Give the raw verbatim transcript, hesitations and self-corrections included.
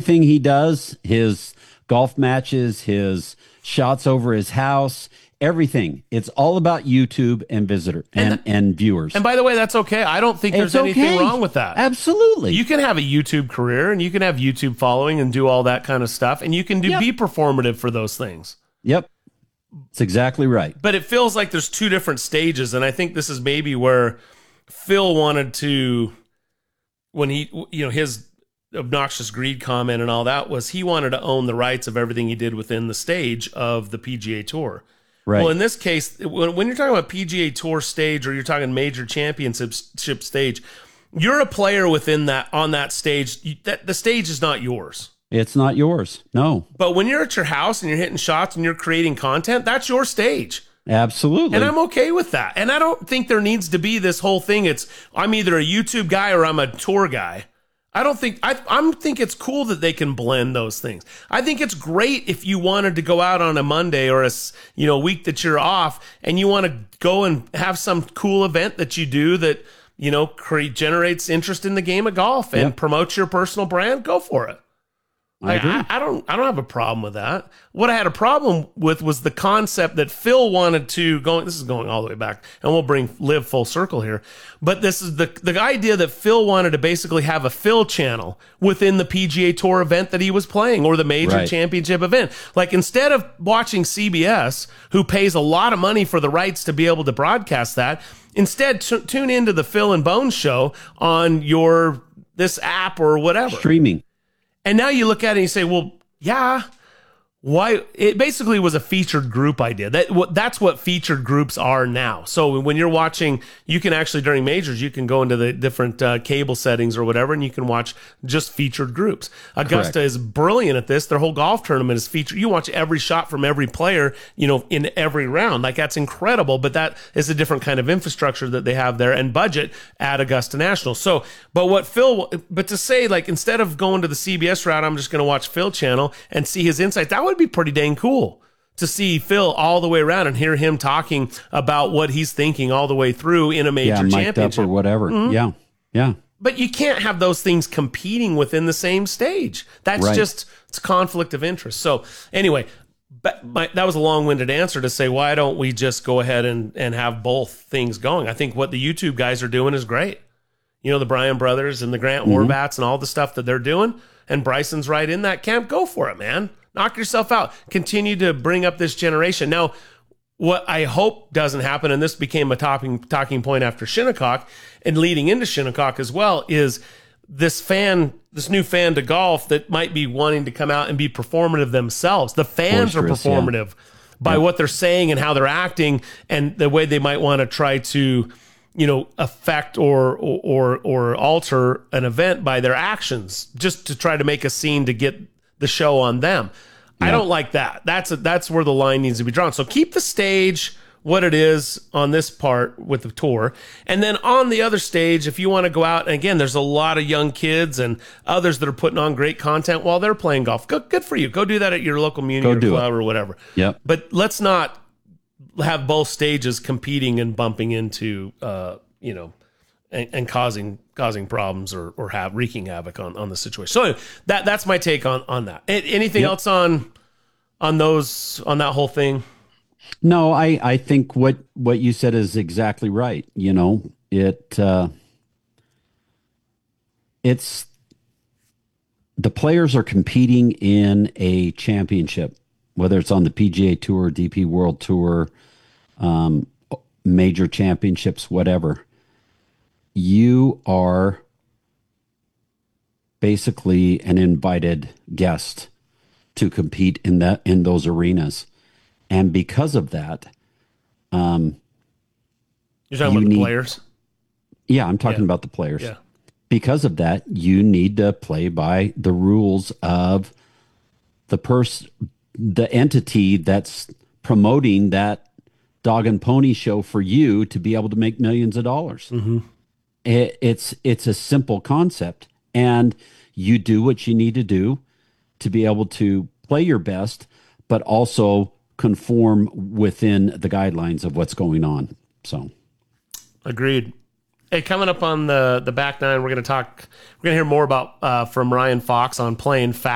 everything he does, his golf matches, his shots over his house, everything. It's all about YouTube and visitor and, and, and viewers. And by the way, that's okay. I don't think there's It's anything okay. wrong with that. Absolutely. You can have a YouTube career and you can have YouTube following and do all that kind of stuff. And you can do Yep. be performative for those things. Yep. It's exactly right. But it feels like there's two different stages. And I think this is maybe where Phil wanted to, when he, you know, his obnoxious greed comment and all that was he wanted to own the rights of everything he did within the stage of the P G A Tour. Right. Well, in this case, when, when you're talking about P G A Tour stage or you're talking major championship stage, you're a player within that, on that stage. You, that, the stage is not yours. It's not yours. No. But when you're at your house and you're hitting shots and you're creating content, that's your stage. Absolutely. And I'm okay with that. And I don't think there needs to be this whole thing. It's I'm either a YouTube guy or I'm a tour guy. I don't think I I'm think it's cool that they can blend those things. I think it's great if you wanted to go out on a Monday or a you know week that you're off and you want to go and have some cool event that you do that you know create generates interest in the game of golf and Yeah. promotes your personal brand. Go for it. I agree. I, I don't I don't have a problem with that. What I had a problem with was the concept that Phil wanted to go. This is going all the way back, and we'll bring Live full circle here. But this is the the idea that Phil wanted to basically have a Phil channel within the P G A Tour event that he was playing or the major Right. championship event. Like instead of watching C B S, who pays a lot of money for the rights to be able to broadcast that, instead t- tune into the Phil and Bones show on your this app or whatever. Streaming. And now you look at it and you say, well, yeah, why? It basically was a featured group idea. That what that's what featured groups are now. So when you're watching, you can actually during majors, you can go into the different uh, cable settings or whatever, and you can watch just featured groups. Augusta Correct. is brilliant at this. Their whole golf tournament is featured. You watch every shot from every player, you know, in every round. Like that's incredible. But that is a different kind of infrastructure that they have there and budget at Augusta National. So, but what Phil, but to say like instead of going to the C B S route, I'm just going to watch Phil channel and see his insights. That would be pretty dang cool to see Phil all the way around and hear him talking about what he's thinking all the way through in a major Yeah, mic'd up championship. or whatever. Mm-hmm. Yeah. Yeah. But you can't have those things competing within the same stage. That's Right. just it's conflict of interest. So anyway, but my, that was a long-winded answer to say why don't we just go ahead and, and have both things going? I think what the YouTube guys are doing is great. You know, the Bryan brothers and the Grant Mm-hmm. Warbats and all the stuff that they're doing. And Bryson's right in that camp. Go for it, man. Knock yourself out. Continue to bring up this generation. Now, what I hope doesn't happen, and this became a talking, talking point after Shinnecock and leading into Shinnecock as well, is this fan, this new fan to golf that might be wanting to come out and be performative themselves. The fans are Boisterous, yeah. performative by Yeah. what they're saying and how they're acting and the way they might want to try to, you know, affect or, or, or alter an event by their actions just to try to make a scene to get the show on them. I don't like that. That's a, that's where the line needs to be drawn. So keep the stage what it is on this part with the tour. And then on the other stage, if you want to go out, and again, there's a lot of young kids and others that are putting on great content while they're playing golf. Good, good for you. Go do that at your local community Go or do club it. or whatever. Yep. But let's not have both stages competing and bumping into, uh, you know, and, and causing causing problems or or have wreaking havoc on, on the situation. So anyway, that that's my take on on that. A- Anything Yep. else on on those on that whole thing? No, I, I think what, what you said is exactly right. You know, it, uh, it's the players are competing in a championship, whether it's on the P G A Tour, D P World Tour, um, major championships, whatever. You are basically an invited guest to compete in that in those arenas. And because of that, um, You're talking You about the need- players. yeah, I'm talking Yeah. about the players. Yeah. Because of that, you need to play by the rules of the pers- the entity that's promoting that dog and pony show for you to be able to make millions of dollars. Mm-hmm. It, it's it's a simple concept, and you do what you need to do to be able to play your best, but also conform within the guidelines of what's going on. So, Agreed. Hey, coming up on the the back nine, we're going to talk. We're going to hear more about uh, from Ryan Fox on playing fast.